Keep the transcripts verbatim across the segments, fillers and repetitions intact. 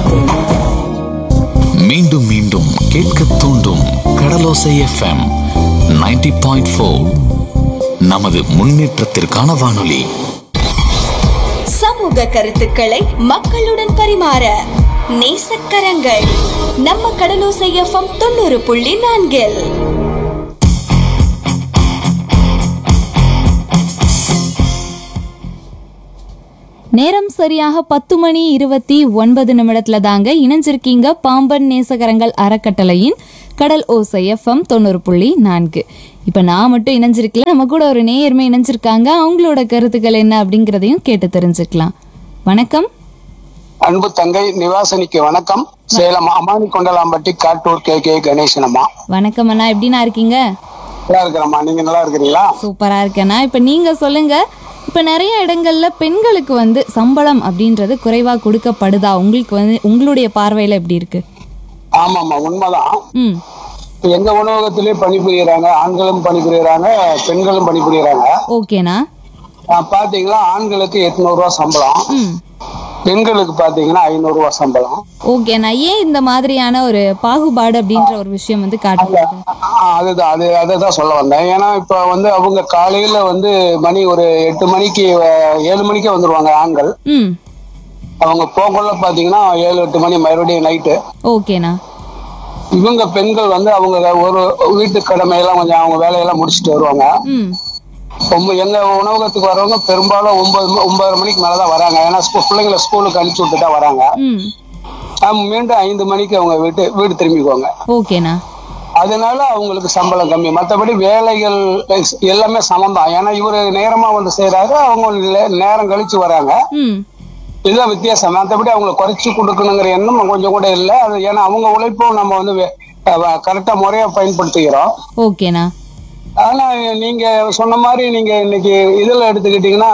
மீண்டும் மீண்டும் கேட்க தூண்டும் கடலோசை எஃப்எம் நைன்டி பாயிண்ட் ஃபோர். நமது முன்னேற்றத்திற்கான வானொலி. சமூக கருத்துக்களை மக்களுடன் பரிமாற நேசக்கரங்கள் நம்ம கடலோசை எஃப்எம் தொண்ணூறு புள்ளி நான்கில். நேரம் சரியாக பத்து மணி இருபத்தி ஒன்பது நிமிடத்துல தாங்க இணைஞ்சிருக்கீங்க பாம்பன் நேசகரங்கள் அறக்கட்டளையின் கடல் ஓசை எஃப்எம் தொண்ணூறு புள்ளி நான்கு. இப்ப நான் மட்டும் இணைஞ்சிருக்கல, நம்ம கூட ஒரு நேயர்மை இணைஞ்சிருக்காங்க. அவங்களோட கருத்துக்கள் என்ன அப்படிங்கறதையும் கேட்டு தெரிஞ்சுக்கலாம். வணக்கம். அன்பு தங்கை நிவாசனிக்கு வணக்கம். Salem Amani Kondalampatti Kattur K K கணேசனம்மா. வணக்கம் அண்ணா, எப்படின்னா இருக்கீங்க? நல்லா இருக்கிறம்மா, நீங்க நல்லா இருக்கிறீங்களா? சூப்பரா இருக்கேண்ணா. இப்ப நீங்க சொல்லுங்க, இப்ப நிறைய இடங்கள்ல பெண்களுக்கு வந்து சம்பளம் அப்படின்றது குறைவா கொடுக்கப்படுதா? உங்களுக்கு வந்து உங்களுடைய பார்வையில எப்படி இருக்கு? ஆமாமா, உண்மைதான். ம் எங்க உணவகத்திலே பணிபுரியறாங்க, ஆண்களும் பணிபுரியறாங்க, பெண்களும் பணிபுரியறாங்க. ஓகேண்ணா. பாத்தீங்களா, ஆண்களுக்கு எட்நூறு ரூபாய் சம்பளம், ம் பெண்களுக்கு பாத்தீங்கன்னா ஐநூறு ரூபாய் சம்பளம். ஓகேண்ணா. ஏன் இந்த மாதிரியான ஒரு பாகுபாடு அப்படின்ற ஒரு விஷயம் வந்து காட்டுறது? அதுதான் அது அதைதான் சொல்ல வந்தேன். ஏன்னா இப்ப வந்து அவங்க காலையில வந்து மணி ஒரு எட்டு மணிக்கு ஏழு மணிக்கே வந்துருவாங்க ஆண்கள். ம் அவங்க போகல பாத்தீங்கன்னா ஏழு எட்டு மணி மறுபடியும் நைட்டு. ஓகேண்ணா. இவங்க பெண்கள் வந்து அவங்க ஒரு வீட்டு கடமையெல்லாம் கொஞ்சம் அவங்க வேலையெல்லாம் முடிச்சுட்டு வருவாங்க. ம் எங்க உணவகத்துக்கு வரவங்க பெரும்பாலும் ஒன்பது ஒன்பதரை மணிக்கு மேலதான் வராங்க. ஏன்னா பிள்ளைங்களை ஸ்கூலுக்கு அனுப்பிச்சு விட்டுதான் வராங்க. ம் மீண்டும் ஐந்து மணிக்கு அவங்க வீட்டு வீடு திரும்பிக்குவாங்க. ஓகேண்ணா. அதனால அவங்களுக்கு சம்பளம் கம்மி. மற்றபடி வேலைகள் எல்லாமே சமம்தான். ஏன்னா இவரு நேரமா வந்து செய்யறாரு, அவங்க நேரம் கழிச்சு வராங்க. ம் இதுதான் வித்தியாசம். மற்றபடி அவங்களை குறைச்சி கொடுக்கணுங்கிற எண்ணம் கொஞ்சம் கூட இல்லை. அது ஏன்னா அவங்க உழைப்பும் நம்ம வந்து கரெக்டா முறையா பயன்படுத்திக்கிறோம். ஓகேண்ணா. ஆனா நீங்க சொன்ன மாதிரி நீங்க இன்னைக்கு இதுல எடுத்துக்கிட்டீங்கன்னா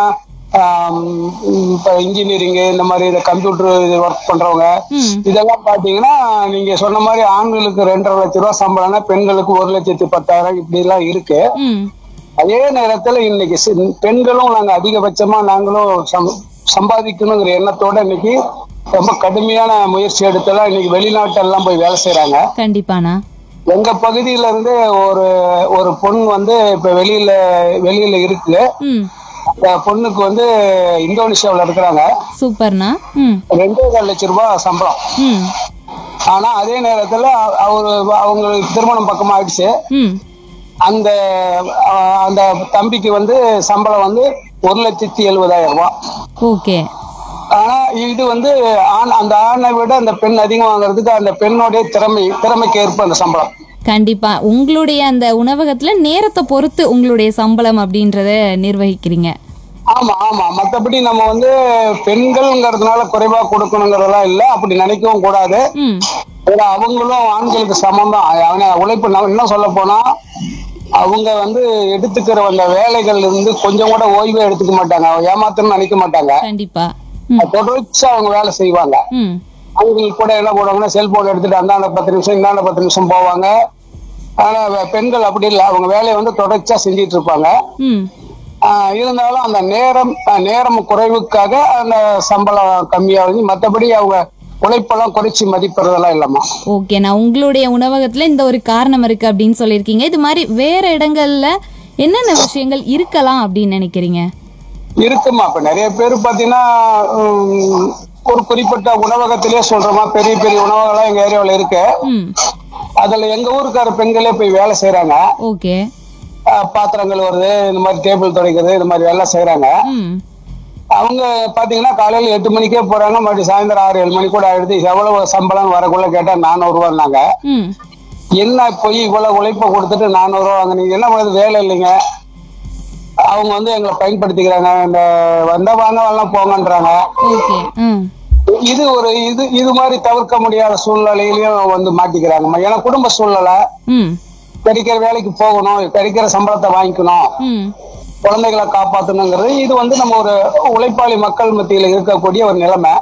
இப்ப இன்ஜினியரிங் இந்த மாதிரி இந்த கம்ப்யூட்டர் ஒர்க் பண்றவங்க இதெல்லாம் பாத்தீங்கன்னா நீங்க சொன்ன மாதிரி ஆண்களுக்கு ரெண்டரை லட்சம் ரூபாய் சம்பளம்னா பெண்களுக்கு ஒரு லட்சத்தி பத்தாயிரம் இப்படி எல்லாம் இருக்கு. அதே நேரத்துல இன்னைக்கு பெண்களும் நாங்க அதிகபட்சமா நாங்களும் சம்பாதிக்கணுங்கிற எண்ணத்தோட இன்னைக்கு ரொம்ப கடுமையான முயற்சி எடுத்தெல்லாம் இன்னைக்கு வெளிநாட்டெல்லாம் போய் வேலை செய்யறாங்க. கண்டிப்பாண்ணா. எங்க பகுதியில இருந்து ஒரு ஒரு பொண்ணு வந்து இப்ப வெளியில வெளியில இருக்கு. அந்த பொண்ணுக்கு வந்து இந்தோனேஷியாவில் இருக்கிறாங்க. சூப்பர்ண்ணா. ரெண்டே கால் லட்சம் ரூபாய் சம்பளம். ஆனா அதே நேரத்துல அவரு அவங்களுக்கு திருமணம் பக்கமா ஆயிடுச்சு. அந்த அந்த தம்பிக்கு வந்து சம்பளம் வந்து ஒரு லட்சத்தி எழுபதாயிரம் ரூபாய். ஓகே. ஆனா இது வந்து ஆண் அந்த ஆணை விட அந்த பெண் அதிகம் வாங்குறதுக்கு அந்த பெண்ணுடைய திறமை திறமைக்கு ஏற்ப அந்த சம்பளம். கண்டிப்பா உங்களுடைய அந்த உணவகத்துல நேரத்தை பொறுத்து உங்களுடைய சம்பளம் அப்படின்றத நிர்வகிக்கிறீங்க. ஆமா ஆமா. மத்தபடி நம்ம வந்து பெண்கள்ங்கிறதுனால குறைவா கொடுக்கணுங்கிறதெல்லாம் இல்ல, அப்படி நினைக்கவும் கூடாது. ஏன்னா அவங்களும் ஆண்களுக்கு சமம் தான். அவனை உழைப்பு இன்னும் சொல்ல போனா அவங்க வந்து எடுத்துக்கிற அந்த வேலைகள் இருந்து கொஞ்சம் கூட ஓய்வே எடுத்துக்க மாட்டாங்க, ஏமாத்தணும்னு நினைக்க மாட்டாங்க. கண்டிப்பா தொடர்ச்சி அவங்க வேலை செய்வாங்க. அவங்களுக்கு கூட என்ன போடுவாங்கன்னா செல்போன் எடுத்துட்டு அந்தாண்ட பத்து நிமிஷம் இந்தாண்ட பத்து நிமிஷம் போவாங்க. ஆனா பெண்கள் அப்படி இல்லை, அவங்க வேலையை வந்து தொடர்ச்சியா செஞ்சிட்டு இருப்பாங்க. இருந்தாலும் அந்த நேரம் நேரம் குறைவுக்காக அந்த சம்பளம் கம்மியாகுது. மற்றபடி அவங்க உழைப்பெல்லாம் குறைச்சி மதிப்பெறதெல்லாம் இல்லம்மா. ஓகே. நான் உங்களுடைய உணவகத்துல இந்த ஒரு காரணம் இருக்கு அப்படின்னு சொல்லியிருக்கீங்க. இது மாதிரி வேற இடங்கள்ல என்னென்ன விஷயங்கள் இருக்கலாம் அப்படின்னு நினைக்கிறீங்க? இருக்குமா, இப்ப நிறைய பேர் பாத்தீங்கன்னா ஒரு குறிப்பிட்ட உணவகத்திலேயே சொல்றோமா, பெரிய பெரிய உணவகம்லாம் எங்க ஏரியாவில் இருக்கு. அதுல எங்க ஊருக்கார பெண்களே போய் வேலை செய்யறாங்க. ஓகே. பாத்திரங்கள் வருது, இந்த மாதிரி டேபிள் துடைக்கிறது, இந்த மாதிரி வேலை செய்யறாங்க. அவங்க பாத்தீங்கன்னா காலையில எட்டு மணிக்கே போறாங்க, மறுபடியும் சாயந்தரம் ஆறு ஏழு மணி கூட ஆயிடுது. எவ்வளவு சம்பளம் வரக்குள்ள கேட்டா நானூறு ரூபான்னாங்க. என்ன போய் இவ்வளவு உழைப்ப கொடுத்துட்டு நானூறு ரூபா வாங்கினீங்க, என்ன பண்ணுறது, வேலை இல்லைங்க. அவங்க வந்து எங்களை பயன்படுத்திக்கிறாங்க, இந்த வந்த வாங்க வரலாம் போங்கன்றாங்க. இது ஒரு இது இது மாதிரி தவிர்க்க முடியாத சூழ்நிலையிலயும் வந்து மாட்டிக்கிறாங்க. ஏன்னா குடும்ப சூழ்நிலை, கிடைக்கிற வேலைக்கு போகணும், கிடைக்கிற சம்பளத்தை வாங்கிக்கணும், குழந்தைகளை காப்பாற்றணுங்கிறது இது வந்து நம்ம ஒரு உழைப்பாளி மக்கள் மத்தியில இருக்கக்கூடிய ஒரு நிலைமை.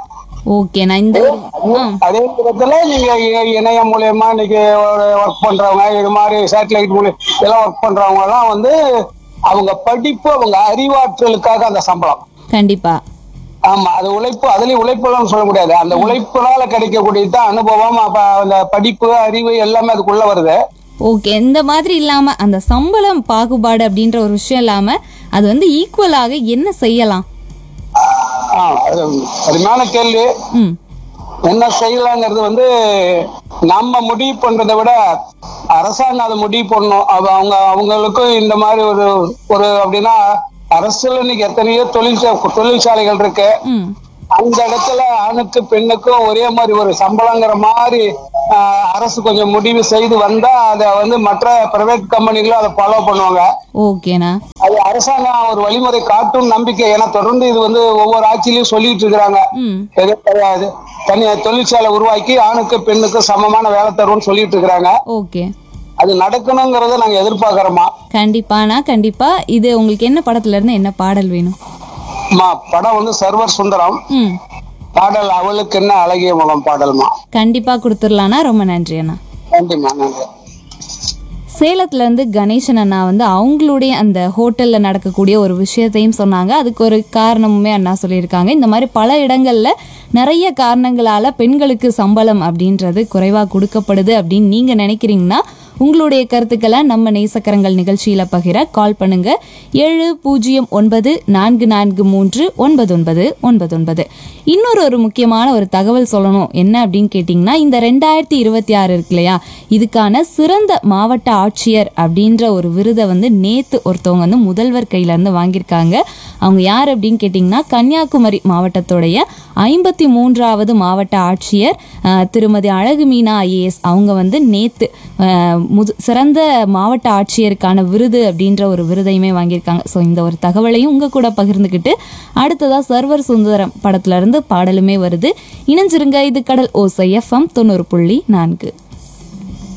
அதே விதத்துல நீங்க இணையம் மூலியமா இன்னைக்கு ஒர்க் பண்றவங்க, இது மாதிரி சேட்டலைட் மூலியம் இதெல்லாம் ஒர்க் பண்றவங்க எல்லாம் வந்து அவங்க படிப்பு அவங்க அறிவாற்றலுக்காக அந்த சம்பளம். கண்டிப்பா ஆமா, அது உழைப்பு, அதுலயும் உழைப்புலாம் சொல்ல முடியாது. அந்த உழைப்புனால கிடைக்கக்கூடியது அனுபவம், அப்ப அந்த படிப்பு, அறிவு எல்லாமே அதுக்குள்ள வருது. ஓகே, இந்த மாதிரி இல்லாம அந்த சம்பளம் பாகுபாடு அப்படின்ற ஒரு விஷயம் இல்லாம அது வந்து ஈக்குவலாக என்ன செய்யலாம்? ஆஹ் அது அருமையான கேள்வி. ம் என்ன செய்யலாங்கிறது வந்து நம்ம முடிவு பண்றதை விட அரசாங்கம் அதை முடிவு பண்ணணும். அது அவங்க அவங்களுக்கும் இந்த மாதிரி ஒரு ஒரு அப்படின்னா அரசுல இன்னைக்கு எத்தனையோ தொழிற்சா தொழிற்சாலைகள் இருக்கு. ம் அந்த இடத்துல ஆணுக்கு பெண்ணுக்கும் ஒரே மாதிரி ஒரு சம்பளங்கிற மாதிரி ஆஹ், அரசு கொஞ்சம் முடிவு செய்து வந்தா அதை வந்து மற்ற பிரைவேட் கம்பெனிகளும் அதை ஃபாலோ பண்ணுவாங்க. ஓகேண்ணா. அது அரசாங்கம் ஒரு வழிமுறை காட்டும் நம்பிக்கை. ஏன்னா தொடர்ந்து இது வந்து ஒவ்வொரு ஆட்சியிலையும் சொல்லிட்டு இருக்கிறாங்க. ம் எது கிடையாது, தனியார் தொழிற்சாலை உருவாக்கி ஆணுக்கு பெண்ணுக்கு சமமான வேலை தருவோம்னு சொல்லிட்டு இருக்கிறாங்க. ஓகே, அது நடக்கணுங்கிறத நாங்க எதிர்பார்க்கிறோமா. கண்டிப்பாண்ணா கண்டிப்பா. இது உங்களுக்கு என்ன படத்துல இருந்து என்ன பாடல் வேணும்? அம்மா, படம் வந்து சர்வர் சுந்தரம், ம் பாடல் அவளுக்கு என்ன அழகிய முகம் பாடல்மா. கண்டிப்பா கொடுத்துடலாண்ணா. ரொம்ப நன்றி அண்ணா. நன்றிம்மா, நன்றி. சேலத்துல இருந்து கணேசன் அண்ணா வந்து அவங்களுடைய அந்த ஹோட்டல்ல நடக்கக்கூடிய ஒரு விஷயத்தையும் சொன்னாங்க. அதுக்கு ஒரு காரணமுமே அண்ணா சொல்லியிருக்காங்க. இந்த மாதிரி பல இடங்கள்ல நிறைய காரணங்களால பெண்களுக்கு சம்பளம் அப்படின்றது குறைவா கொடுக்கப்படுது அப்படின்னு நீங்க நினைக்கிறீங்கன்னா உங்களுடைய கருத்துக்களை நம்ம நேசக்கரங்கள் நிகழ்ச்சியில பகிர கால் பண்ணுங்க. ஏழு பூஜ்ஜியம் ஒன்பது நான்கு நான்கு மூன்று ஒன்பது ஒன்பது ஒன்பது ஒன்பது. இன்னொரு ஒரு முக்கியமான ஒரு தகவல் சொல்லணும். என்ன அப்படின்னு கேட்டிங்கன்னா, இந்த ரெண்டாயிரத்தி இருபத்தி ஆறு இருக்கு இல்லையா, இதுக்கான சிறந்த மாவட்ட ஆட்சியர் அப்படின்ற ஒரு விருதை வந்து நேத்து ஒருத்தவங்க வந்து முதல்வர் கையில இருந்து வாங்கியிருக்காங்க. அவங்க யார் அப்படின்னு கேட்டிங்கன்னா, கன்னியாகுமரி மாவட்டத்துடைய ஐம்பத்தி மூன்றாவது மாவட்ட ஆட்சியர் அஹ், திருமதி அழகு மீனா ஐஏஎஸ் அவங்க வந்து நேத்து அஹ், முது சிறந்த மாவட்ட ஆட்சியருக்கான விருது அப்படின்ற ஒரு விருதையுமே வாங்கியிருக்காங்க. ஸோ இந்த ஒரு தகவலையும் உங்க கூட பகிர்ந்துக்கிட்டு அடுத்ததா சர்வர் சுந்தரம் படத்துல இருந்து பாடலுமே வருது. இணைஞ்சிருங்க. இது கடல் ஓசை எஃப்எம் தொண்ணூறு புள்ளி நான்கு.